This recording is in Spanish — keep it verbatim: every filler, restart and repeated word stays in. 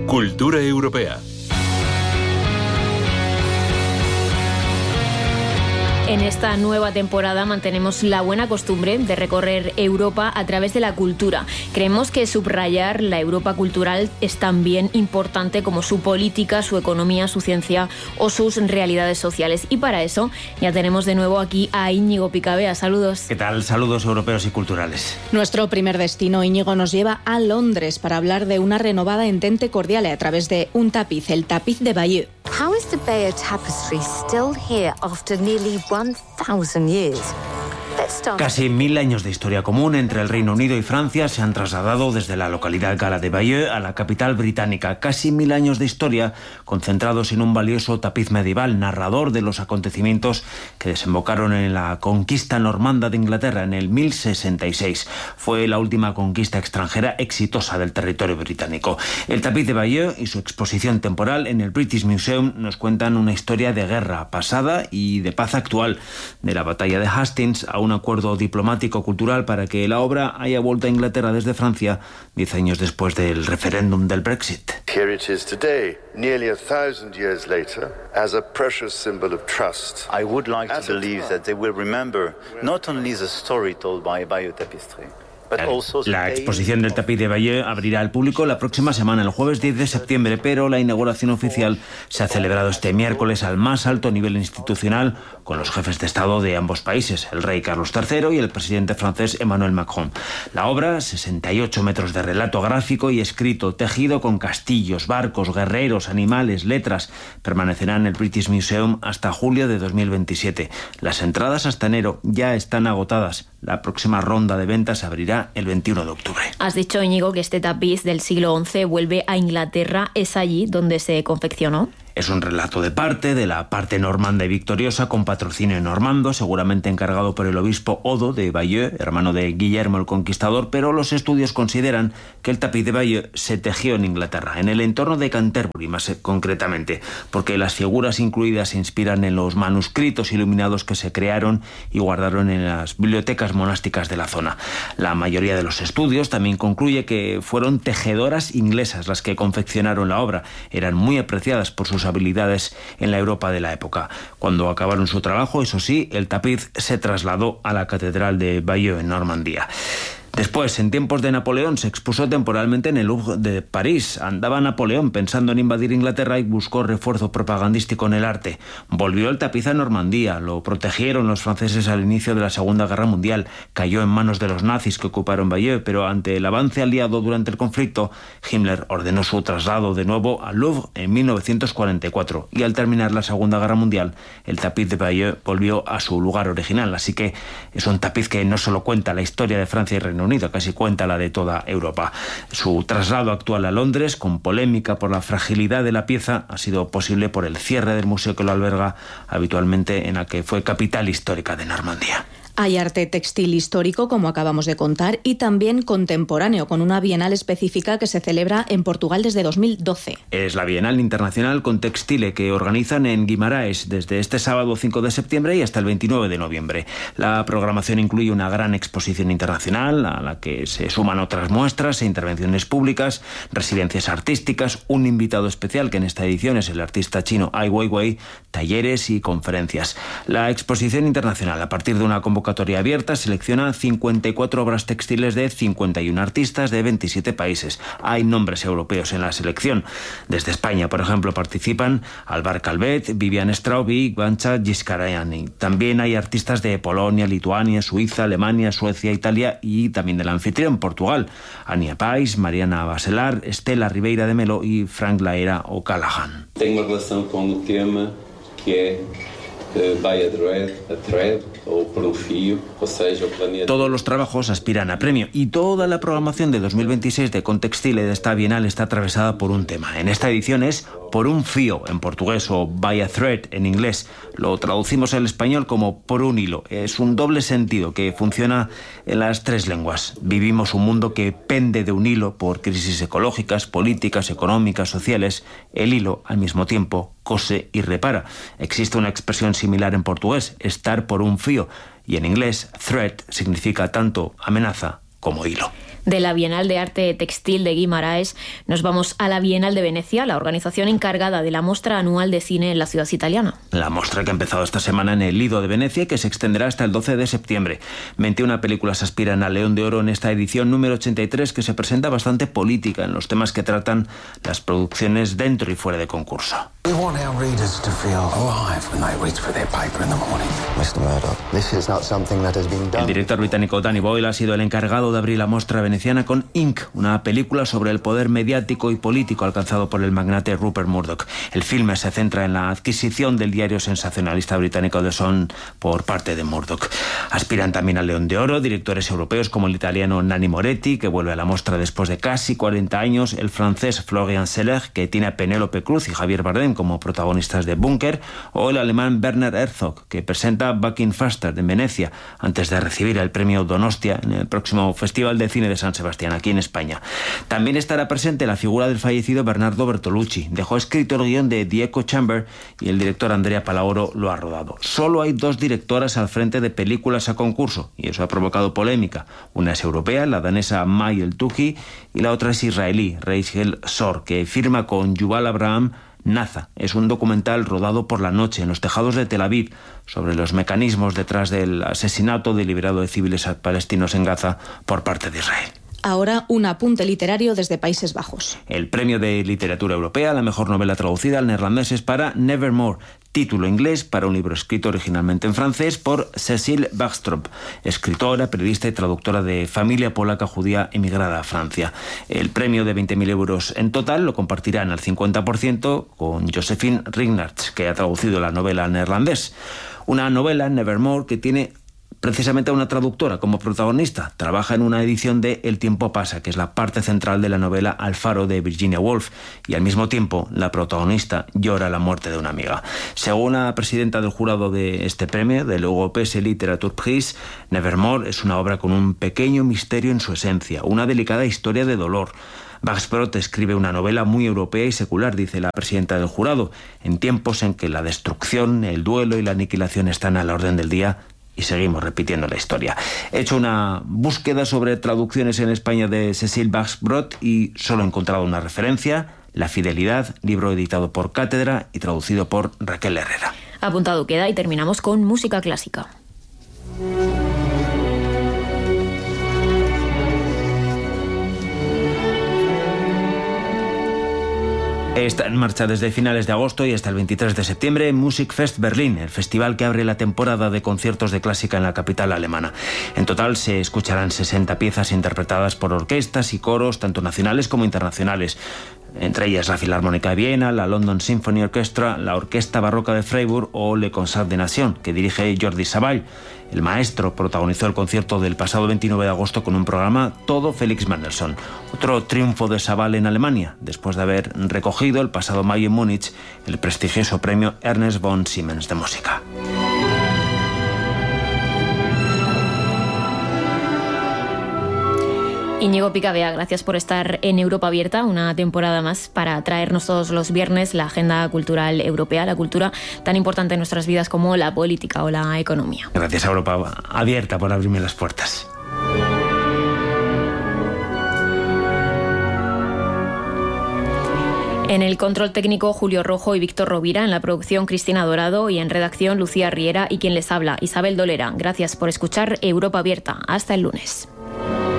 Cultura europea. En esta nueva temporada mantenemos la buena costumbre de recorrer Europa a través de la cultura. Creemos que subrayar la Europa cultural es tan bien importante como su política, su economía, su ciencia o sus realidades sociales. Y para eso ya tenemos de nuevo aquí a Íñigo Picabea. Saludos. ¿Qué tal? Saludos europeos y culturales. Nuestro primer destino, Íñigo, nos lleva a Londres para hablar de una renovada entente cordial a través de un tapiz, el tapiz de Bayeux. How is the Bayeux tapestry still here after nearly one thousand years? Casi mil años de historia común entre el Reino Unido y Francia se han trasladado desde la localidad gala de Bayeux a la capital británica. Casi mil años de historia concentrados en un valioso tapiz medieval, narrador de los acontecimientos que desembocaron en la conquista normanda de Inglaterra en el mil sesenta y seis. Fue la última conquista extranjera exitosa del territorio británico. El tapiz de Bayeux y su exposición temporal en el British Museum nos cuentan una historia de guerra pasada y de paz actual, de la batalla de Hastings a un acuerdo diplomático-cultural para que la obra haya vuelto a Inglaterra desde Francia diez años después del referéndum del Brexit. Here it is today, nearly a thousand years later, as a precious symbol of trust. I would like to believe that they will remember not only the story told by Bayeux Tapestry. La exposición del tapiz de Bayeux abrirá al público la próxima semana, el jueves diez de septiembre, pero la inauguración oficial se ha celebrado este miércoles al más alto nivel institucional con los jefes de Estado de ambos países, el rey Carlos tercero y el presidente francés Emmanuel Macron. La obra, sesenta y ocho metros de relato gráfico y escrito, tejido con castillos, barcos, guerreros, animales, letras, permanecerá en el British Museum hasta julio de dos mil veintisiete. Las entradas hasta enero ya están agotadas. La próxima ronda de ventas se abrirá el veintiuno de octubre. Has dicho, Íñigo, que este tapiz del siglo once vuelve a Inglaterra. ¿Es allí donde se confeccionó? Es un relato de parte, de la parte normanda y victoriosa, con patrocinio normando, seguramente encargado por el obispo Odo de Bayeux, hermano de Guillermo el Conquistador, pero los estudios consideran que el tapiz de Bayeux se tejió en Inglaterra, en el entorno de Canterbury más concretamente, porque las figuras incluidas se inspiran en los manuscritos iluminados que se crearon y guardaron en las bibliotecas monásticas de la zona. La mayoría de los estudios también concluye que fueron tejedoras inglesas las que confeccionaron la obra. Eran muy apreciadas por sus habilidades en la Europa de la época. Cuando acabaron su trabajo, eso sí, el tapiz se trasladó a la catedral de Bayeux en Normandía. Después, en tiempos de Napoleón, se expuso temporalmente en el Louvre de París. Andaba Napoleón pensando en invadir Inglaterra y buscó refuerzo propagandístico en el arte. Volvió el tapiz a Normandía, lo protegieron los franceses al inicio de la Segunda Guerra Mundial. Cayó en manos de los nazis que ocuparon Bayeux, pero ante el avance aliado durante el conflicto, Himmler ordenó su traslado de nuevo al Louvre en mil novecientos cuarenta y cuatro. Y al terminar la Segunda Guerra Mundial, el tapiz de Bayeux volvió a su lugar original. Así que es un tapiz que no solo cuenta la historia de Francia y Reino Unido, casi cuenta la de toda Europa. Su traslado actual a Londres, con polémica por la fragilidad de la pieza, ha sido posible por el cierre del museo que lo alberga habitualmente, en la que fue capital histórica de Normandía. Hay arte textil histórico, como acabamos de contar, y también contemporáneo, con una bienal específica que se celebra en Portugal desde dos mil doce. Es la Bienal Internacional Contextile, que organizan en Guimarães desde este sábado cinco de septiembre y hasta el veintinueve de noviembre. La programación incluye una gran exposición internacional, a la que se suman otras muestras e intervenciones públicas, residencias artísticas, un invitado especial, que en esta edición es el artista chino Ai Weiwei, talleres y conferencias. La exposición internacional, a partir de una convocatoria abierta, selecciona cincuenta y cuatro obras textiles de cincuenta y uno artistas de veintisiete países. Hay nombres europeos en la selección. Desde España, por ejemplo, participan Alvar Calvet, Vivian Straub y Guancha Giscariani. También hay artistas de Polonia, Lituania, Suiza, Alemania, Suecia, Italia y también del anfitrión, Portugal. Ania Pais, Mariana Bacelar, Estela Ribeira de Melo y Frank Laera O'Callaghan. Tengo una relación con un tema que es by a thread, a thread o por un fío, o sea, o planeta. Todos los trabajos aspiran a premio y toda la programación de dos mil veintiséis de Contextile de esta Bienal está atravesada por un tema. En esta edición es Por un fío en portugués o by a thread en inglés. Lo traducimos al español como por un hilo. Es un doble sentido que funciona en las tres lenguas. Vivimos un mundo que pende de un hilo por crisis ecológicas, políticas, económicas, sociales. El hilo, al mismo tiempo, cose y repara. Existe una expresión similar en portugués, estar por un fío, y en inglés, thread significa tanto amenaza como hilo. De la Bienal de Arte Textil de Guimaraes nos vamos a la Bienal de Venecia, la organización encargada de la muestra anual de cine en la ciudad italiana. La muestra que ha empezado esta semana en el Lido de Venecia y que se extenderá hasta el doce de septiembre. veintiuna películas aspiran al León de Oro en esta edición número ochenta y tres, que se presenta bastante política en los temas que tratan las producciones dentro y fuera de concurso. El director británico Danny Boyle ha sido el encargado de abrir la muestra veneciana con Ink, una película sobre el poder mediático y político alcanzado por el magnate Rupert Murdoch. El filme se centra en la adquisición del diario sensacionalista británico The Sun por parte de Murdoch. Aspiran también al León de Oro directores europeos como el italiano Nanni Moretti, que vuelve a la muestra después de casi cuarenta años, el francés Florian Zeller, que tiene a Penélope Cruz y Javier Bardem como protagonistas de Bunker, o el alemán Werner Herzog, que presenta Back in Faster en Venecia, antes de recibir el premio Donostia en el próximo Festival de Cine de San Sebastián, aquí en España. También estará presente la figura del fallecido Bernardo Bertolucci. Dejó escrito el guión de The Echo Chamber y el director Andrea Palaoro lo ha rodado. Solo hay dos directoras al frente de películas a concurso, y eso ha provocado polémica. Una es europea, la danesa May El-Touhi, y la otra es israelí, Rachel Sor, que firma con Yuval Abraham Naza. Es un documental rodado por la noche en los tejados de Tel Aviv sobre los mecanismos detrás del asesinato deliberado de civiles palestinos en Gaza por parte de Israel. Ahora un apunte literario desde Países Bajos. El premio de literatura europea, la mejor novela traducida al neerlandés, es para Nevermore, título inglés para un libro escrito originalmente en francés por Cécile Bachstrop, escritora, periodista y traductora de familia polaca judía emigrada a Francia. El premio de veinte mil euros en total lo compartirán al cincuenta por ciento con Josephine Rignarts, que ha traducido la novela al neerlandés. Una novela, Nevermore, que tiene precisamente a una traductora como protagonista. Trabaja en una edición de El tiempo pasa, que es la parte central de la novela Alfaro de Virginia Woolf, y al mismo tiempo la protagonista llora la muerte de una amiga. Según la presidenta del jurado de este premio, del Europese Literature Prize, Nevermore es una obra con un pequeño misterio en su esencia, una delicada historia de dolor. Bachstrop escribe una novela muy europea y secular, dice la presidenta del jurado, en tiempos en que la destrucción, el duelo y la aniquilación están a la orden del día. Y seguimos repitiendo la historia. He hecho una búsqueda sobre traducciones en España de Cécile Bachstrop y solo he encontrado una referencia: La fidelidad, libro editado por Cátedra y traducido por Raquel Herrera. Apuntado queda y terminamos con música clásica. Está en marcha desde finales de agosto y hasta el veintitrés de septiembre Musikfest Berlín, el festival que abre la temporada de conciertos de clásica en la capital alemana. En total se escucharán sesenta piezas interpretadas por orquestas y coros, tanto nacionales como internacionales. Entre ellas la Filarmónica de Viena, la London Symphony Orchestra, la Orquesta Barroca de Freiburg o Le Concert des Nations, que dirige Jordi Savall. El maestro protagonizó el concierto del pasado veintinueve de agosto con un programa todo Félix Mendelssohn. Otro triunfo de Savall en Alemania, después de haber recogido el pasado mayo en Múnich el prestigioso premio Ernest von Siemens de música. Íñigo Picabea, gracias por estar en Europa Abierta una temporada más para traernos todos los viernes la agenda cultural europea, la cultura tan importante en nuestras vidas como la política o la economía. Gracias a Europa Abierta por abrirme las puertas. En el control técnico, Julio Rojo y Víctor Rovira, en la producción Cristina Dorado y en redacción Lucía Riera y quien les habla, Isabel Dolera. Gracias por escuchar Europa Abierta. Hasta el lunes.